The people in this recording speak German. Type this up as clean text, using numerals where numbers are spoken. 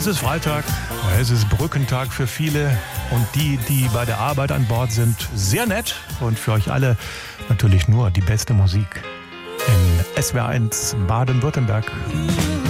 Es ist Freitag, es ist Brückentag für viele und die bei der Arbeit an Bord sind, sehr nett und für euch alle natürlich nur die beste Musik in SWR1 Baden-Württemberg.